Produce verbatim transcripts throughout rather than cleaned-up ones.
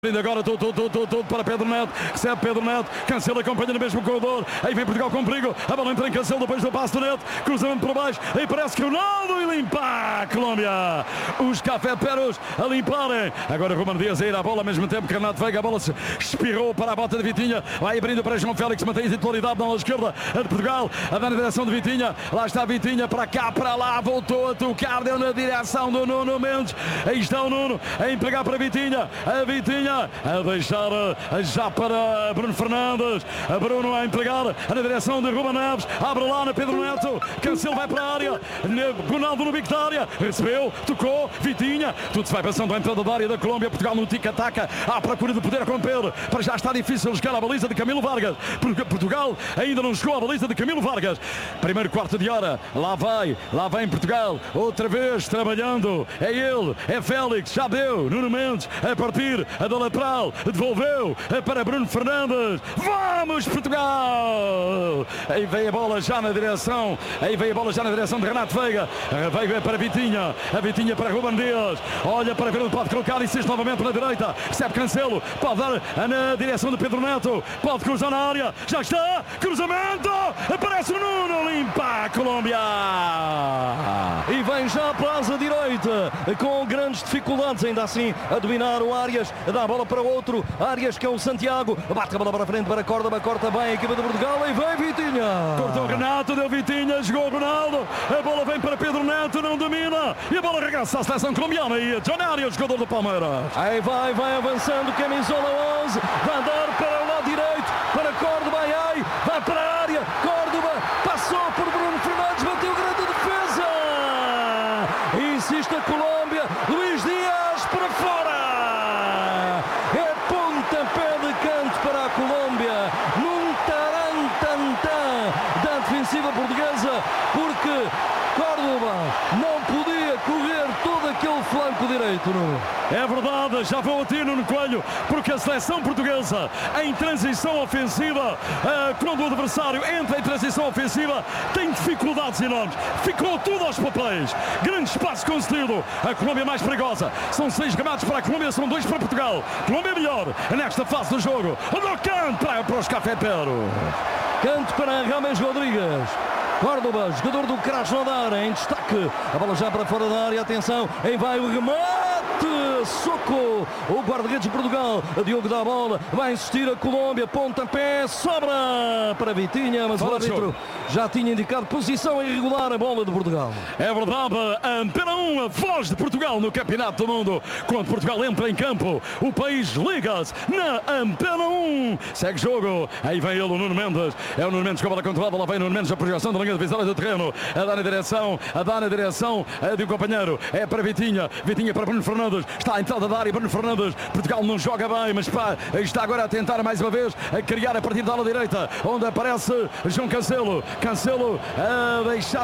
Agora tudo, tudo, tudo, tudo para Pedro Neto, recebe Pedro Neto, Cancelo acompanha no mesmo corredor, aí vem Portugal com perigo, a bola entra em Cancelo depois do passo do Neto, cruzamento por baixo, aí parece que Ronaldo e limpa a Colômbia, os cafeteros a limparem, agora Ruben Dias a ir à bola ao mesmo tempo que Renato Veiga, a bola se espirrou para a bota de Vitinha, vai abrindo para João Félix, mantém a titularidade na ala esquerda, a de Portugal, a dar na direção de Vitinha, lá está Vitinha, para cá, para lá, voltou a tocar, deu na direção do Nuno Mendes, aí está o Nuno, a entregar para Vitinha, a Vitinha, a deixar já para Bruno Fernandes, a Bruno a entregar na direção de Ruben Neves, abre lá na Pedro Neto, Cancelo vai para a área, Ronaldo no bico da área, recebeu, tocou, Vitinha, tudo se vai passando à entrada da área da Colômbia, Portugal no tic-tac, à procura de poder romper, para já está difícil chegar à baliza de Camilo Vargas, porque Portugal ainda não chegou à baliza de Camilo Vargas, primeiro quarto de hora, lá vai, lá vem Portugal, outra vez trabalhando, é ele, é Félix, já deu, Nuno Mendes, a partir da lateral, devolveu para Bruno Fernandes, vamos Portugal, aí vem a bola já na direção, aí vem a bola já na direção de Renato Veiga, Veiga para Vitinha, a Vitinha para Ruben Dias, olha para ver onde pode colocar, insiste novamente na direita, recebe Cancelo, pode dar na direção de Pedro Neto, pode cruzar na área, já está, cruzamento, aparece o Nuno, limpa a Colômbia, e vem já para a asa direita, com grandes dificuldades ainda assim a dominar o Arias, dá a bola para outro, Arias que é o Santiago, bate a bola para a frente para Córdoba, corta bem a equipa de Portugal e vem Vitinha. Cortou Renato, deu Vitinha, jogou Ronaldo, a bola vem para Pedro Neto, não domina, e a bola regressa à seleção colombiana e John Arias, jogador do Palmeiras. Aí vai, vai avançando, camisola onze, vai dar para o lado direito, para Córdoba, ai, ai, vai para a área, Córdoba, passou por Bruno Fernandes, bateu grande defesa, e insiste a Colômbia, Luís Dias para fora. Pontapé de canto para a Colômbia, num tarantantã da defensiva portuguesa, porque Córdoba não podia correr todo aquele flanco direito. Não? É verdade, já vou a ti, Nuno Coelho, porque a seleção portuguesa em transição ofensiva, eh, quando o adversário entra em transição ofensiva, tem dificuldades enormes. Ficou tudo aos papéis. Grande espaço concedido. A Colômbia mais perigosa. São seis remates para a Colômbia, são dois para Portugal. Colômbia melhor nesta fase do jogo. No canto para, para os cafeteros. Canto para Rames Rodrigues. Córdoba, jogador do Krasnodar, em destaque. A bola já para fora da área, atenção, aí vai o remate, soco, o guarda-redes de Portugal, Diogo dá a bola, vai insistir a Colômbia, pontapé, sobra para Vitinha, mas Fala o árbitro já tinha indicado posição irregular a bola de Portugal. É verdade, a Antena um, a voz de Portugal no Campeonato do Mundo, quando Portugal entra em campo, o país liga-se na Antena um, segue jogo, aí vem ele, o Nuno Mendes, é o Nuno Mendes com a bola controlada, lá vem o Nuno Mendes, a projeção da linha divisória do terreno, a dar na direção, a dar na direção de um companheiro, é para Vitinha, Vitinha para Bruno Fernandes, está a entrada da área, Bruno Fernandes, Portugal não joga bem, mas pá, está agora a tentar mais uma vez a criar a partir da ala direita, onde aparece João Cancelo, Cancelo a deixar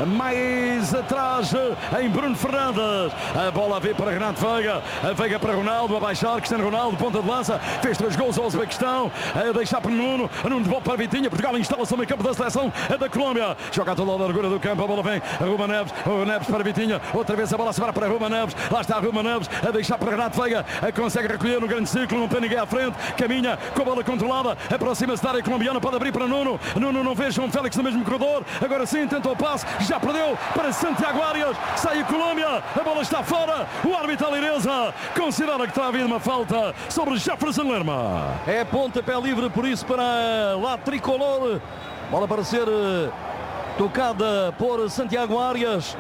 mais atrás em Bruno Fernandes, a bola veio para Renato Veiga, a Veiga para Ronaldo, a baixar, Cristiano Ronaldo, ponta de lança, fez três gols ao Uzbequistão, a deixar para Nuno, Nuno de volta para Vitinha, Portugal instala-se no meio campo da seleção da Colômbia, joga a toda a largura do campo, a bola vem, Ruben Neves, Ruben Neves para Vitinha, outra vez a bola se vai para Ruben Neves, lá está Ruben Neves, a deixar para Renato Veiga, a consegue recolher no grande círculo, não tem ninguém à frente, caminha com a bola controlada, aproxima-se da área colombiana, pode abrir para Nuno, Nuno não vê João Félix no mesmo corredor, agora sim tentou o passe, já perdeu para Santiago Arias, sai a Colômbia, a bola está fora, o árbitro Alireza considera que está a haver uma falta sobre Jefferson Lerma. É pontapé livre, por isso para lá tricolor, bola para ser tocada por Santiago Arias.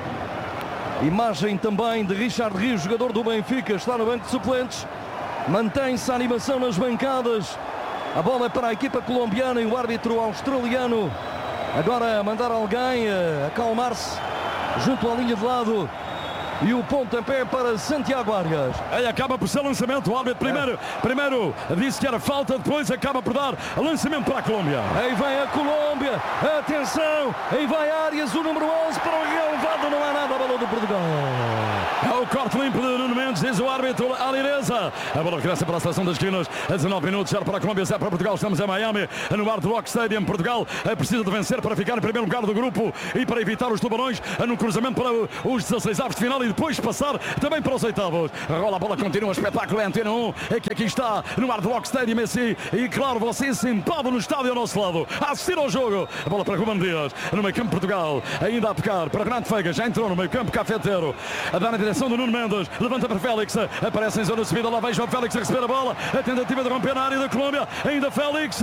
Imagem também de Richard Rios, jogador do Benfica, está no banco de suplentes. Mantém-se a animação nas bancadas. A bola é para a equipa colombiana e o árbitro australiano agora a mandar alguém acalmar-se junto à linha de lado. E o pontapé para Santiago Arias. Aí acaba por ser lançamento. O árbitro primeiro, é. primeiro disse que era falta, depois acaba por dar lançamento para a Colômbia. Aí vem a Colômbia. Atenção. Aí vai Arias, o número onze para o relevado. Não há nada a bola do Portugal. É o corte limpo de Nuno Mendes. minutos, diz o árbitro Alinesa. A bola regressa para a seleção das esquinas. A dezenove minutos, zero para a Colômbia, zero para Portugal. Estamos em Miami, no Hard Rock Stadium. Portugal precisa de vencer para ficar em primeiro lugar do grupo e para evitar os tubarões no cruzamento para os dezasseis avos de final e depois passar também para os oitavos. Rola a bola, continua o espetáculo. É Antena um, é que aqui está no Hard Rock Stadium. Messi, e claro, você sentado no estádio ao nosso lado, a assistir ao jogo. A bola para Ruben Dias, no meio campo Portugal, ainda a pecar para Renato Feiga, já entrou no meio campo cafeteiro, a dar na direção do Nuno Mendes, levanta para Félix, aparece em zona de subida, lá vai João Félix a receber a bola, a tentativa de romper na área da Colômbia, ainda Félix,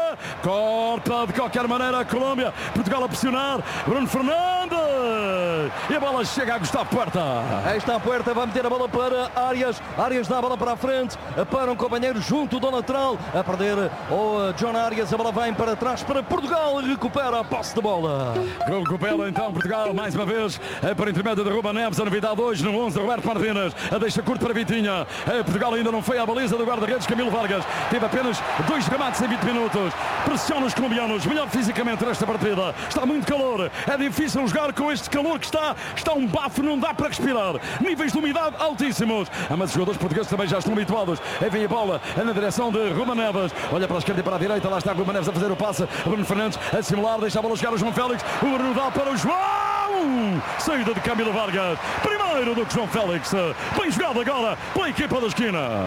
corta de qualquer maneira a Colômbia, Portugal a pressionar, Bruno Fernandes, e a bola chega a Gustavo Puerta. Aí está a Puerta, vai meter a bola para Arias, Arias dá a bola para a frente, para um companheiro junto do lateral, a perder o John Arias, a bola vem para trás para Portugal, recupera a posse de bola. Recupera então Portugal, mais uma vez, para intermédio de Ruben Neves, a novidade hoje no onze de Roberto Martínez, a deixa curto para Vitinha. Portugal ainda não foi à baliza do guarda-redes Camilo Vargas, teve apenas dois remates em vinte minutos, pressiona os colombianos, melhor fisicamente nesta partida, está muito calor, é difícil jogar com este calor que está, está um bafo, não dá para respirar, níveis de umidade altíssimos, mas os jogadores portugueses também já estão habituados. Aí vem a bola na direção de Ruben Neves, olha para a esquerda e para a direita, lá está Ruben Neves a fazer o passe, Bruno Fernandes a simular, deixa a bola chegar ao João Félix, o Bruno dá para o João, saída de Camilo Vargas, primeiro do que João Félix, bem jogado agora pela equipa da esquina.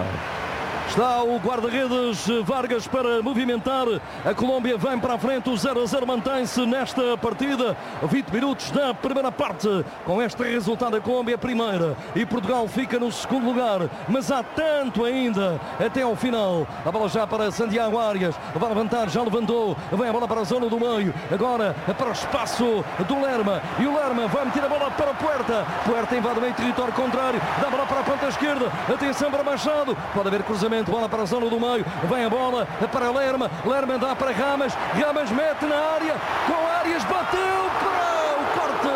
Está o guarda-redes Vargas para movimentar. A Colômbia vem para a frente. O zero a zero mantém-se nesta partida. vinte minutos da primeira parte. Com este resultado, a Colômbia é primeira e Portugal fica no segundo lugar. Mas há tanto ainda até ao final. A bola já para Santiago Arias. Vai levantar, já levantou. Vem a bola para a zona do meio. Agora para o espaço do Lerma. E o Lerma vai meter a bola para a Puerta. Puerta invade o meio território contrário. Dá a bola para a ponta esquerda. Atenção para Machado. Pode haver cruzamento. Bola para a zona do meio, vem a bola para Lerma, Lerma dá para Ramas, Ramas mete na área, com Arias bateu para o corte,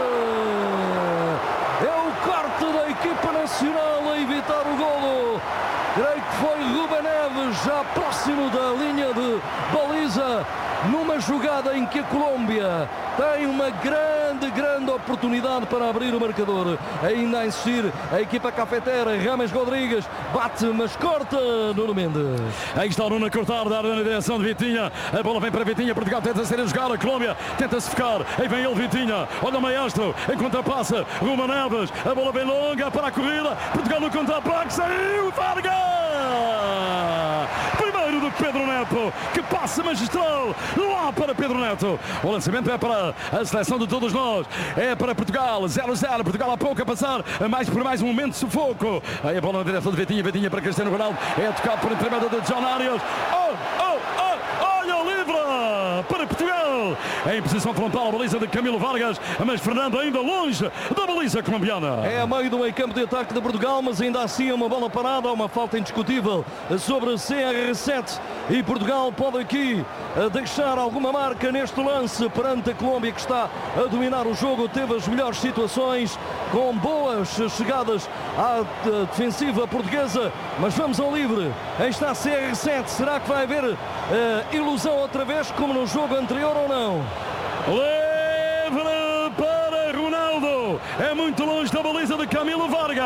é o corte da equipa nacional a evitar o golo, creio que foi Ruben Neves, já próximo da linha de baliza, numa jogada em que a Colômbia tem uma grande, grande oportunidade para abrir o marcador. Ainda a insistir a equipa cafetera, Rames Rodrigues bate, mas corta Nuno Mendes. Aí está o Nuno a cortar, dar na direção de Vitinha, a bola vem para Vitinha, Portugal tenta ser a jogar, a Colômbia tenta-se ficar, aí vem ele Vitinha, olha o maestro, em contrapassa, Ruben Neves, a bola bem longa para a corrida, Portugal no contra-ataque, saiu Vargas! Primeiro do Pedro Neto, que passa magistral lá para Pedro Neto. O lançamento é para a seleção de todos nós, é para Portugal, zero a zero, Portugal há pouco a passar, mais por mais um momento de sufoco. Aí a bola na direção de Vitinha, Vitinha para Cristiano Ronaldo, é tocado por intermédio de John Arias. Oh, oh, oh, olha o livre para Portugal, em posição frontal a baliza de Camilo Vargas, mas Fernando ainda longe da baliza colombiana. É a meio do meio campo de ataque de Portugal, mas ainda assim é uma bola parada, uma falta indiscutível sobre C R sete e Portugal pode aqui deixar alguma marca neste lance perante a Colômbia, que está a dominar o jogo, teve as melhores situações com boas chegadas à defensiva portuguesa, mas vamos ao livre. Aí está C R sete, será que vai haver uh, ilusão outra vez como no jogo anterior ou não? Livre para Ronaldo, é muito longe da baliza de Camilo Vargas.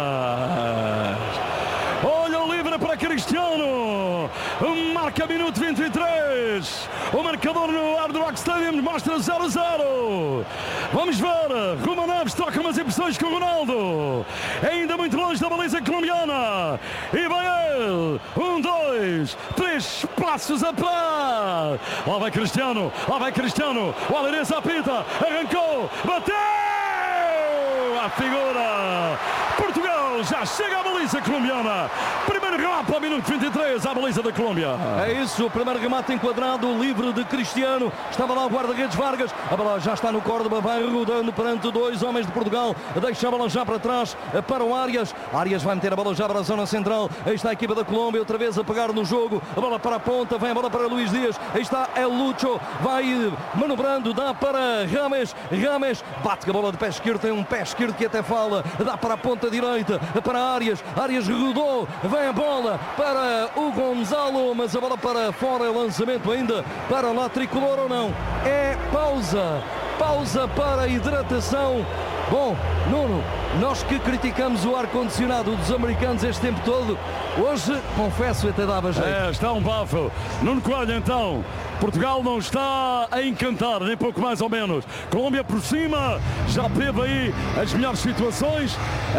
Olha o livre para Cristiano, marca minuto vinte e três, o marcador no Hard Rock Stadium mostra zero a zero. Vamos ver, Ruben Neves troca umas impressões com o Ronaldo, ainda muito longe da baliza colombiana, e vai ele, um, dois, três passos a parar, lá vai Cristiano, lá vai Cristiano, o Alinesa apita, arrancou, bateu, a figura, Portugal já chega à baliza colombiana, primeiro remate ao minuto vinte e três, à baliza da Colômbia. É isso, o primeiro remate enquadrado, livre de Cristiano, estava lá o guarda-redes Vargas, a bola já está no Córdoba, vai rodando perante dois homens de Portugal, deixa a bola já para trás, para o Arias, Arias vai meter a bola já para a zona central, aí está a equipa da Colômbia, outra vez a pegar no jogo, a bola para a ponta, vem a bola para Luís Dias, aí está El Lucho, vai manobrando, dá para Rames, Rames, bate a bola de pé esquerdo, tem um pé esquerdo que até fala, dá para a ponta direita, para Arias, Arias rodou, vem a bola para o Gonzalo, mas a bola para fora, é lançamento ainda para lá tricolor ou não? É pausa, pausa para a hidratação. Bom, Nuno, nós que criticamos o ar-condicionado dos americanos este tempo todo, hoje, confesso, até dava jeito. É, está um bafo. Nuno Coelho, então. Portugal não está a encantar, nem pouco mais ou menos. Colômbia por cima, já teve aí as melhores situações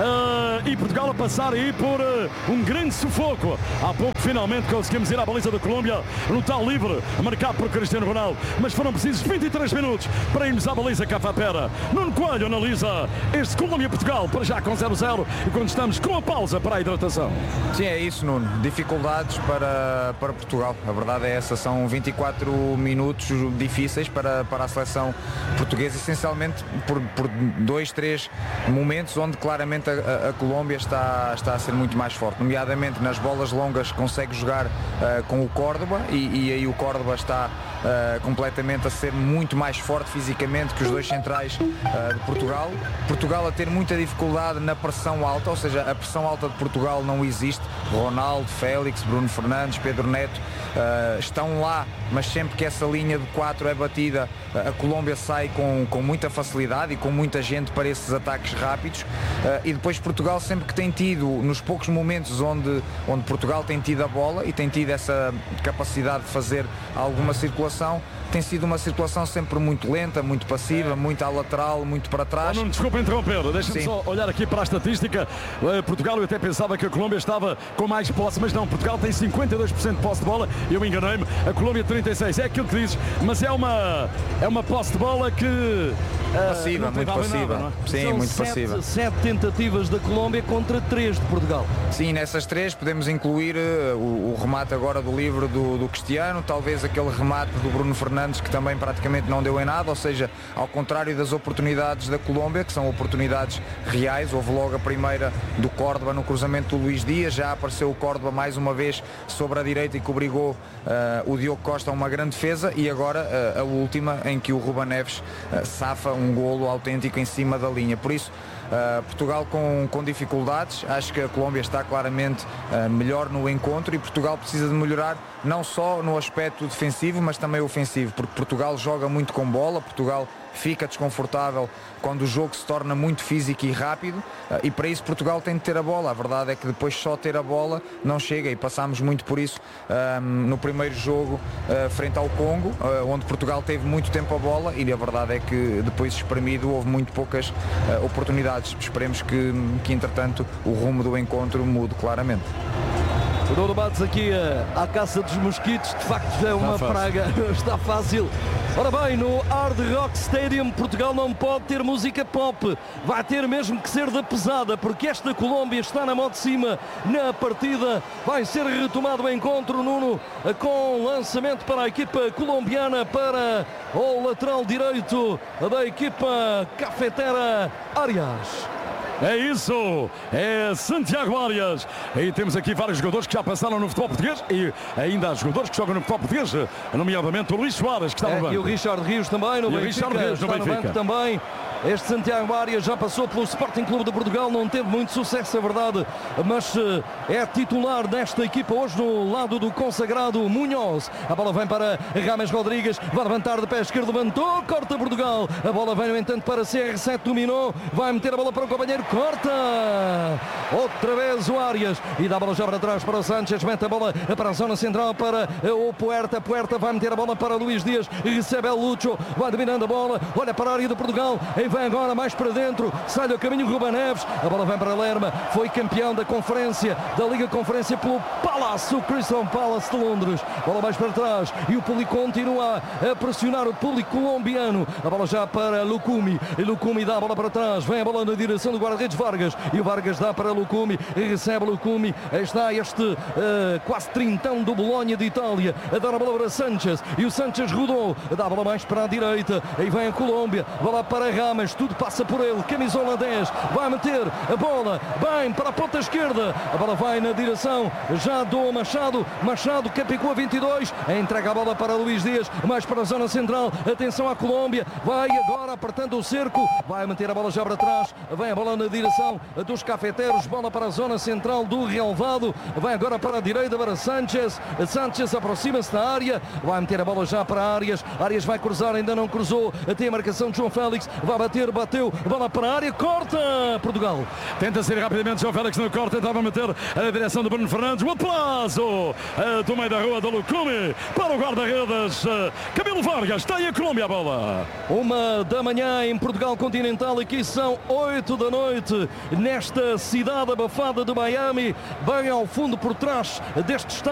uh, e Portugal a passar aí por uh, um grande sufoco. Há pouco finalmente conseguimos ir à baliza da Colômbia no tal livre, marcado por Cristiano Ronaldo. Mas foram precisos vinte e três minutos para irmos à baliza Cafapera. Nuno Coelho analisa este Colômbia-Portugal, para já com zero a zero, e quando estamos com a pausa para a hidratação. Sim, é isso, Nuno. Dificuldades para, para Portugal. A verdade é essa, são vinte e quatro minutos difíceis para, para a seleção portuguesa, essencialmente por, por dois, três momentos onde claramente a, a Colômbia está, está a ser muito mais forte, nomeadamente nas bolas longas consegue jogar uh, com o Córdoba e, e aí o Córdoba está uh, completamente a ser muito mais forte fisicamente que os dois centrais uh, de Portugal. Portugal a ter muita dificuldade na pressão alta, ou seja, a pressão alta de Portugal não existe. Ronaldo, Félix, Bruno Fernandes, Pedro Neto uh, estão lá, mas sempre que essa linha de quatro é batida, a Colômbia sai com, com muita facilidade e com muita gente para esses ataques rápidos. Uh, e depois Portugal, sempre que tem tido, nos poucos momentos onde, onde Portugal tem tido a bola e tem tido essa capacidade de fazer alguma circulação, tem sido uma circulação sempre muito lenta, muito passiva, muito à lateral, muito para trás. Oh, não, desculpa interromper, deixa-me só olhar aqui para a estatística. Uh, Portugal, eu até pensava que a Colômbia estava com mais posse, mas não, Portugal tem cinquenta e dois por cento de posse de bola, eu enganei-me, a Colômbia trinta e seis por cento, é aquilo que dizes, mas é uma, é uma posse de bola que... Uh, passiva, muito passiva. Nada, é? Sim, São muito sete, passiva. Sete tentativas da Colômbia contra três de Portugal. Sim, nessas três podemos incluir uh, o, o remate agora do livro do, do Cristiano, talvez aquele remate do Bruno Fernandes que também praticamente não deu em nada, ou seja, ao contrário das oportunidades da Colômbia, que são oportunidades reais. Houve logo a primeira do Córdoba no cruzamento do Luís Dias, já apareceu o Córdoba mais uma vez sobre a direita e que obrigou uh, o Diogo Costa a uma grande defesa, e agora uh, a última em que o Ruben Neves uh, safa um golo autêntico em cima da linha. Por isso, Uh, Portugal com, com dificuldades, acho que a Colômbia está claramente uh, melhor no encontro, e Portugal precisa de melhorar não só no aspecto defensivo, mas também ofensivo, porque Portugal joga muito com bola, Portugal fica desconfortável quando o jogo se torna muito físico e rápido, uh, e para isso Portugal tem de ter a bola. A verdade é que depois só ter a bola não chega, e passámos muito por isso um, no primeiro jogo uh, frente ao Congo, uh, onde Portugal teve muito tempo a bola, e a verdade é que depois espremido houve muito poucas uh, oportunidades. Esperemos que, que entretanto o rumo do encontro mude claramente. O Nuno Matos aqui à caça dos mosquitos, de facto é uma praga, está fácil. Ora bem, no Hard Rock Stadium Portugal não pode ter música pop, vai ter mesmo que ser da pesada, porque esta Colômbia está na mão de cima na partida. Vai ser retomado o encontro, Nuno, com lançamento para a equipa colombiana, para o lateral direito da equipa cafetera, Arias. É isso, é Santiago Arias. E temos aqui vários jogadores que já passaram no futebol português, e ainda há jogadores que jogam no futebol português, nomeadamente o Luís Soares, que está no banco. É, e o Richard Rios também, no e Benfica, Richard Rios no está Benfica. no banco também. Este Santiago Arias já passou pelo Sporting Clube de Portugal, não teve muito sucesso, é verdade, mas uh, é titular desta equipa hoje no lado do consagrado Munhoz. A bola vem para Rames Rodrigues, vai levantar de pé esquerdo, levantou, corta Portugal. A bola vem no entanto para C R sete, dominou, vai meter a bola para o companheiro, corta. Outra vez o Arias e dá a bola já para trás para o Sánchez, mete a bola para a zona central para o Puerta. Puerta vai meter a bola para Luís Dias, recebe o Lucho, vai dominando a bola, olha para a área de Portugal, e vem agora mais para dentro, sai do caminho Ruben Neves, a bola vem para Lerma, foi campeão da conferência, da Liga Conferência pelo Palace, o Crystal Palace de Londres. Bola mais para trás e o público continua a pressionar o público colombiano. A bola já para Lucumi, e Lucumi dá a bola para trás, vem a bola na direção do guarda-redes Vargas, e o Vargas dá para Lucumi, e recebe Lucumi. Aí está este uh, quase trintão do Bolonha de Itália, a dar a bola para Sánchez, e o Sánchez rodou, dá a bola mais para a direita, aí vem a Colômbia, bola para Rames, tudo passa por ele, camisola dez, vai meter a bola, bem para a ponta esquerda, a bola vai na direção já do Machado, Machado Capicua vinte e dois, entrega a bola para Luís Dias, mais para a zona central, atenção à Colômbia, vai agora apertando o cerco, vai meter a bola já para trás, vem a bola na direção dos cafeteiros. Bola para a zona central do relvado. Vai agora para a direita para Sanchez. Sanchez aproxima-se da área. Vai meter a bola já para Arias. Arias vai cruzar, ainda não cruzou. Tem a marcação de João Félix. Vai bater, bateu. Bola para a área. Corta Portugal. Tenta sair rapidamente João Félix no corte. Tentava meter a direção do Bruno Fernandes. O aplauso do meio da rua do Lucumi para o guarda-redes Camilo Vargas. Tem a Colômbia a bola. Uma da manhã em Portugal Continental. Aqui são oito da noite nesta cidade abafada de Miami, bem ao fundo por trás deste estádio.